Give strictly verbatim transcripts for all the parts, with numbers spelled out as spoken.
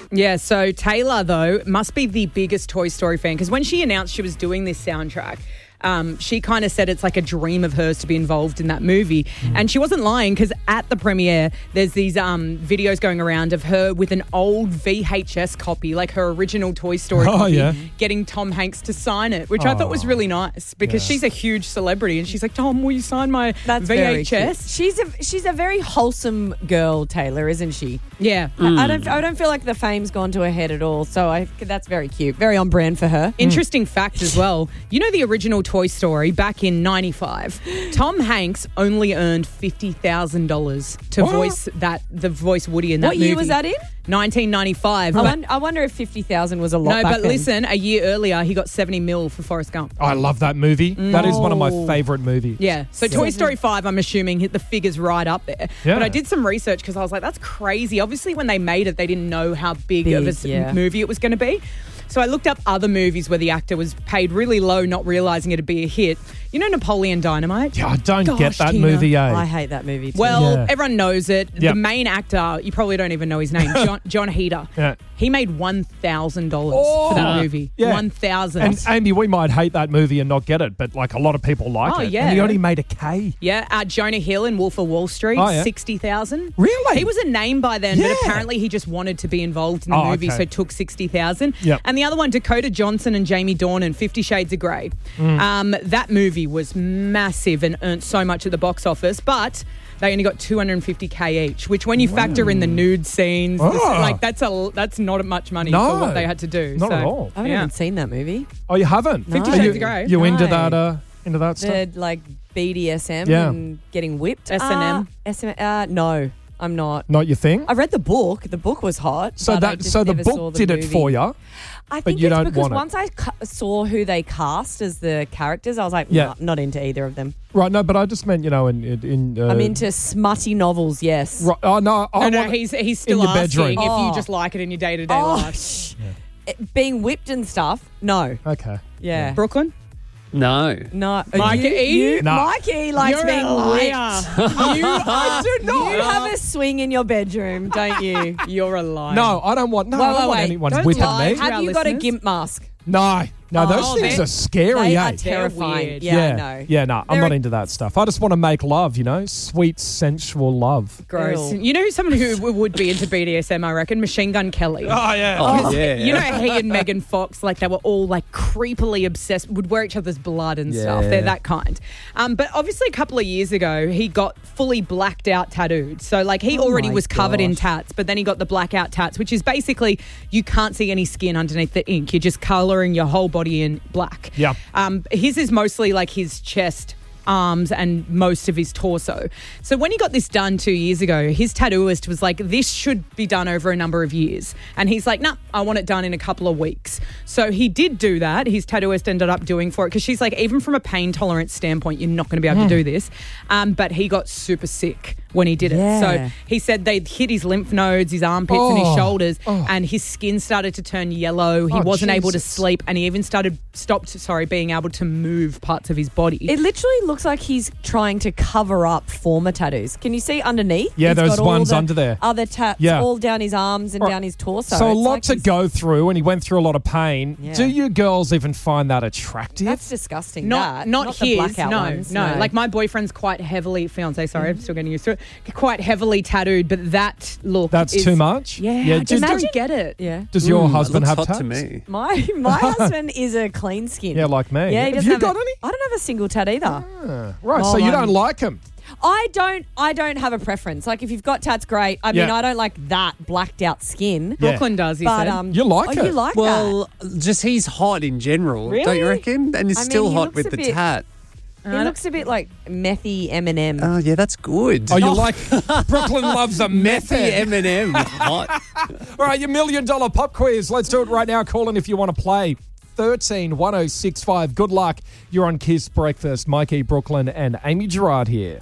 Yeah, so Taylor, though, must be the biggest Toy Story fan because when she announced she was doing this soundtrack, Um, she kind of said it's like a dream of hers to be involved in that movie. Mm. And she wasn't lying because at the premiere, there's these um, videos going around of her with an old V H S copy, like her original Toy Story oh, copy, yeah. getting Tom Hanks to sign it, which oh. I thought was really nice because yeah. she's a huge celebrity and she's like, Tom, will you sign my That's V H S? She's a she's a very wholesome girl, Taylor, isn't she? Yeah. Mm. I don't I don't feel like the fame's gone to her head at all. So I that's very cute, very on brand for her. Interesting mm. fact as well. You know the original Toy Story back in ninety-five, Tom Hanks only earned fifty thousand dollars to what? voice that the voice Woody in that what movie. What year was that in? nineteen ninety-five. I, wonder, I wonder if fifty thousand was a lot. No, back but then. listen, a year earlier he got seventy mil for Forrest Gump. I love that movie. Mm. That is one of my favourite movies. Yeah. So yeah. Toy Story five, I'm assuming, hit the figures right up there. Yeah. But I did some research because I was like, that's crazy. Obviously, when they made it, they didn't know how big, big of a yeah. movie it was going to be. So I looked up other movies where the actor was paid really low, not realising it'd be a hit. You know Napoleon Dynamite? Yeah, I don't Gosh, get that Tina. movie, eh? I hate that movie too. Well, yeah. everyone knows it. Yep. The main actor, you probably don't even know his name, John, John Heder. Yeah. He made one thousand dollars Oh, for that movie. yeah. one thousand And Amy, we might hate that movie and not get it, but like a lot of people like Oh, it. yeah. And he only made a K. Yeah, uh, Jonah Hill in Wolf of Wall Street, Oh, yeah. sixty thousand. Really? He was a name by then, Yeah. but apparently he just wanted to be involved in the Oh, movie, okay. so took sixty thousand. Yep. And the other one, Dakota Johnson and Jamie Dornan, Fifty Shades of Grey. Mm. Um, that movie was massive and earned so much at the box office, but they only got two hundred fifty K each, which when you factor in the nude scenes, Oh. this- like that's a that's not much money No. for what they had to do. Not so, at all. I haven't yeah. even seen that movie. Oh, you haven't? No. Fifty Are Shades you, of Grey. You into No. that? Uh, into that stuff? The like B D S M Yeah. and getting whipped. S and M. Uh, S and M. Uh, no, I'm not. Not your thing. I read the book. The book was hot. So but I that just so the never saw book the did it movie. for you. I but think you it's don't because want it. once I ca- saw who they cast as the characters, I was like, Yeah. nah, not into either of them. Right, no, but I just meant, you know, in... in, in uh, I'm into smutty novels, yes. Right, oh, no, I No, no, want, he's he's still in your asking bedroom. if Oh. you just like it in your day to day Oh, life. sh- It- being whipped and stuff, no. Okay. Yeah. Brooklyn, No. No. Mikey? You, you, No. Mikey likes you're being a whipped. liar. you, I do not. You have a swing in your bedroom, don't you? You're a liar. No, I don't want... No, Wait, I don't wait, want wait. anyone Don't whipping lie. me. Have- Have you got a listeners? gimp mask? No, no, those Oh, things they- are scary, They eh? are They're terrifying. weird. Yeah, yeah, I know. yeah, no, I'm They're not a- into that stuff. I just want to make love, you know, sweet, sensual love. Gross. Ew. You know someone who w- would be into B D S M, I reckon? Machine Gun Kelly. yeah. Oh, yeah. You know, he and Megan Fox, like they were all like creepily obsessed, would wear each other's blood and stuff. Yeah. They're that kind. Um, but obviously, a couple of years ago, he got fully blacked out tattooed. So, like, he Oh already my was covered in gosh. tats, but then he got the blackout tats, which is basically you can't see any skin underneath the ink. You're just colouring your whole body in black. Yeah. Um, his is mostly like his chest, arms, and most of his torso. So when he got this done two years ago, his tattooist was like, this should be done over a number of years. And he's like, nah, I want it done in a couple of weeks. So he did do that. His tattooist ended up doing for it because she's like, even from a pain tolerance standpoint, you're not going to be able to do this. Um, but he got super sick when he did it. Yeah. So he said they'd hit his lymph nodes, his armpits and his Oh. shoulders, Oh. and his skin started to turn yellow. He Oh, wasn't able to Jesus. sleep, and he even started stopped, sorry, being able to move parts of his body. It literally looks like he's trying to cover up former tattoos. Can you see underneath? Yeah, He's those got all ones the under there. Other tats Yeah. all down his arms and Right. down his torso. So a It's lot like to he's- go through, and he went through a lot of pain. Yeah. Do you girls even find that attractive? That's disgusting. Not, that. not, the his. blackout No, ones. no, Like my boyfriend's quite heavily fiance. Sorry, I'm still getting used to it. Quite heavily tattooed, but that look. That's is, too much? Yeah, Yeah, I just- just Imagine- don't get it. Yeah. Does your Mm, husband it have looks hot tats? to me. My my husband is a clean skin. Yeah, like me. Yeah, he Have doesn't you have got a- any? I don't have a single tat either. Ah, right, Oh, so you um, don't like him. I don't. I don't have a preference. Like if you've got tats, great. I mean, Yeah. I don't like that blacked out skin. Yeah. Brooklyn does. He But said. um, You like oh, it? You like Well, just he's hot in general, don't Really? you reckon? And he's I mean, still he hot looks with a the bit- tat. that. He looks a bit like methy Eminem. Oh, yeah, that's good. Oh, you like Brooklyn loves a Methy method. Eminem. Hot. All right, your million dollar pop quiz. Let's do it right now. Call in if you want to play. thirteen one oh six five. Good luck. You're on Kiss Breakfast. Mikey, Brooklyn, and Amy Gerard here.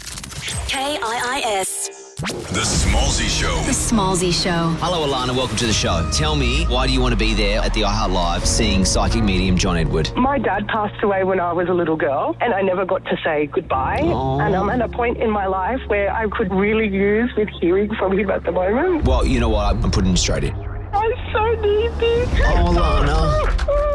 K I I S. The Smallsy Show. The Smallsy Show. Hello, Alana. Welcome to the show. Tell me, why do you want to be there at the iHeart Live seeing psychic medium John Edward? My dad passed away when I was a little girl, and I never got to say goodbye. Aww. And I'm at a point in my life where I could really use with hearing from him at the moment. Well, you know what? I'm putting you straight in. I so need this. Oh, Lana.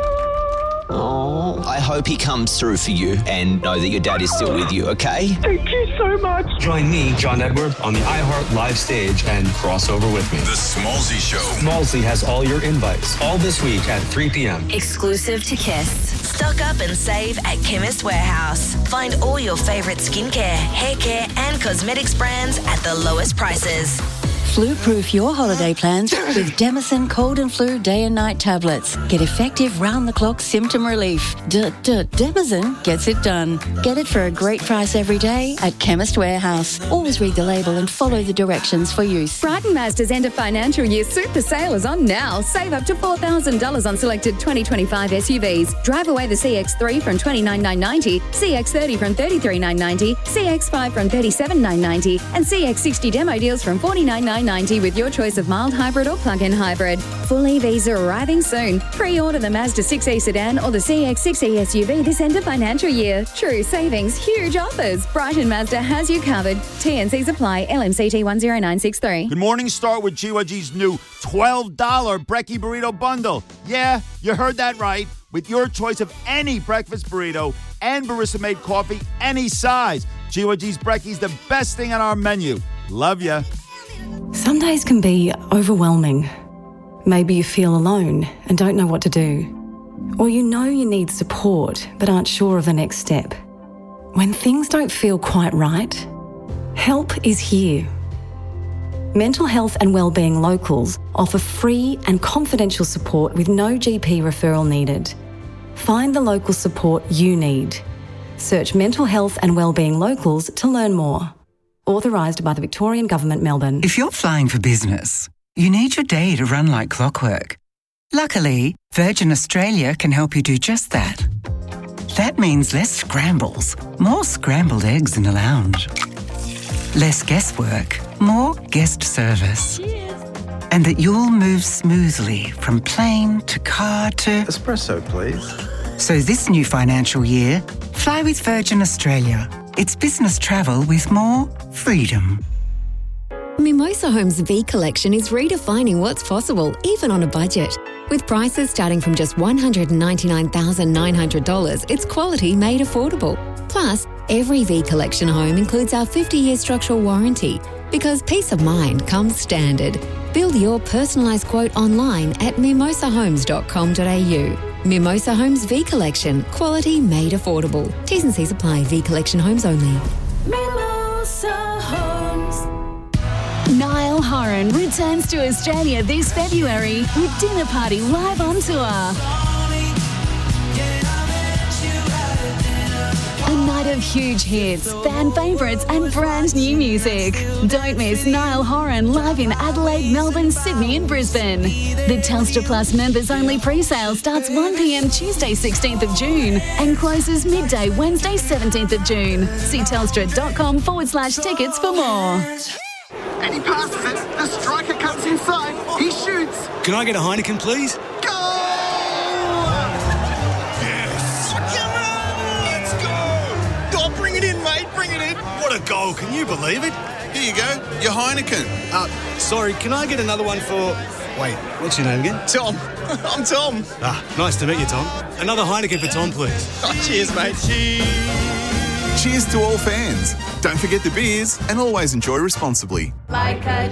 Oh, I hope he comes through for you and know that your dad is still with you, okay? Thank you so much. Join me, John Edward, on the iHeart live stage and crossover with me. The Smallzy Show. Smallzy has all your invites, all this week at three p.m. Exclusive to Kiss. Stock up and save at Chemist Warehouse. Find all your favourite skincare, hair care and cosmetics brands at the lowest prices. Flu-proof your holiday plans with Demison Cold and Flu Day and Night tablets. Get effective round-the-clock symptom relief. D-d-Demison gets it done. Get it for a great price every day at Chemist Warehouse. Always read the label and follow the directions for use. Brighton Mazda's end of financial year super sale is on now. Save up to four thousand dollars on selected twenty twenty-five S U Vs. Drive away the C X three from twenty-nine thousand nine hundred ninety dollars, C X thirty from thirty-three thousand nine hundred ninety dollars, C X five from thirty-seven thousand nine hundred ninety dollars, and C X sixty demo deals from forty-nine thousand nine hundred ninety dollars with your choice of mild hybrid or plug-in hybrid. Full E Vs are arriving soon. Pre-order the Mazda six E sedan or the C X six E S U V this end of financial year. True savings, huge offers. Brighton Mazda has you covered. T N Cs apply. L M C T one zero nine six three. Good morning. Start with G Y G's new twelve dollars Brekkie Burrito Bundle. Yeah, you heard that right. With your choice of any breakfast burrito and barista-made coffee, any size. G Y G's Brekkie's the best thing on our menu. Love ya. Some days can be overwhelming. Maybe you feel alone and don't know what to do. Or you know you need support but aren't sure of the next step. When things don't feel quite right, help is here. Mental Health and Wellbeing Locals offer free and confidential support with no G P referral needed. Find the local support you need. Search Mental Health and Wellbeing Locals to learn more. Authorised by the Victorian Government, Melbourne. If you're flying for business, you need your day to run like clockwork. Luckily, Virgin Australia can help you do just that. That means less scrambles, more scrambled eggs in the lounge. Less guesswork, more guest service. Cheers. And that you'll move smoothly from plane to car to... Espresso, please. So this new financial year, fly with Virgin Australia. It's business travel with more freedom. Mimosa Homes V Collection is redefining what's possible, even on a budget. With prices starting from just one hundred ninety-nine thousand nine hundred dollars, it's quality made affordable. Plus, every V Collection home includes our fifty-year structural warranty, because peace of mind comes standard. Build your personalised quote online at mimosa homes dot com dot a u. Mimosa Homes V Collection. Quality made affordable. T's and C's apply. V Collection homes only. Mimosa Homes. Niall Horan returns to Australia this February with Dinner Party live on tour. A night of huge hits, fan favourites and brand new music. Don't miss Niall Horan live in Adelaide, Melbourne, Sydney and Brisbane. The Telstra Plus members only pre-sale starts one p.m. Tuesday sixteenth of June and closes midday Wednesday seventeenth of June. See telstra.com forward slash tickets for more. And he passes it. The striker comes inside. He shoots. Can I get a Heineken, please? What a goal, can you believe it? Here you go, your Heineken. Uh, sorry, can I get another one for... Wait, what's your name again? Tom. I'm Tom. Ah, nice to meet you, Tom. Another Heineken for Tom, please. Oh, cheers, mate. Cheers. Cheers to all fans. Don't forget the beers and always enjoy responsibly. Like a